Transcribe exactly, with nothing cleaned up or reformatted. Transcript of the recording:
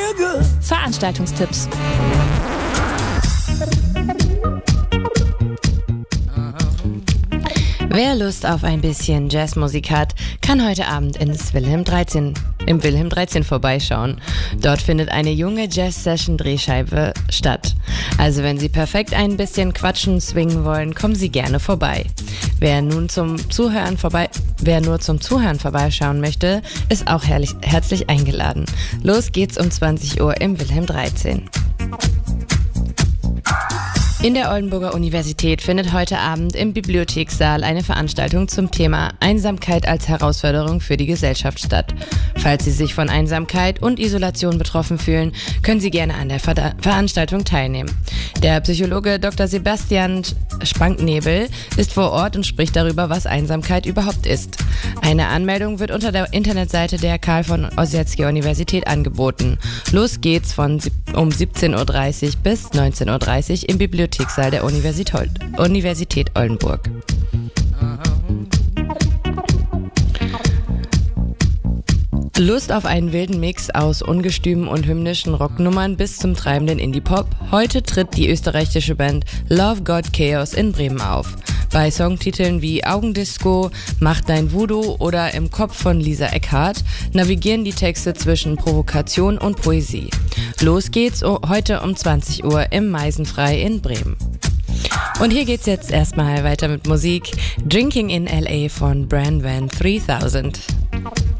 Veranstaltungstipps. Wer Lust auf ein bisschen Jazzmusik hat, kann heute Abend ins Wilhelm dreizehn, im Wilhelm dreizehn vorbeischauen. Dort findet eine junge Jazz-Session-Drehscheibe statt. Also wenn Sie perfekt ein bisschen quatschen, swingen wollen, kommen Sie gerne vorbei. Wer nun zum Zuhören vorbei, wer nur zum Zuhören vorbeischauen möchte, ist auch herrlich, herzlich eingeladen. Los geht's um zwanzig Uhr im Wilhelm dreizehn. In der Oldenburger Universität findet heute Abend im Bibliothekssaal eine Veranstaltung zum Thema Einsamkeit als Herausforderung für die Gesellschaft statt. Falls Sie sich von Einsamkeit und Isolation betroffen fühlen, können Sie gerne an der Ver- Veranstaltung teilnehmen. Der Psychologe Doktor Sebastian Spanknebel ist vor Ort und spricht darüber, was Einsamkeit überhaupt ist. Eine Anmeldung wird unter der Internetseite der Karl von Ossietzky Universität angeboten. Los geht's von um siebzehn Uhr dreißig bis neunzehn Uhr dreißig im Bibliothekssaal der Universität, Universität Oldenburg. Lust auf einen wilden Mix aus ungestümen und hymnischen Rocknummern bis zum treibenden Indie-Pop? Heute tritt die österreichische Band Love God Chaos in Bremen auf. Bei Songtiteln wie Augendisco, Mach dein Voodoo oder Im Kopf von Lisa Eckhardt navigieren die Texte zwischen Provokation und Poesie. Los geht's heute um zwanzig Uhr im Meisenfrei in Bremen. Und hier geht's jetzt erstmal weiter mit Musik. Drinking in L A von Bran Van dreitausend.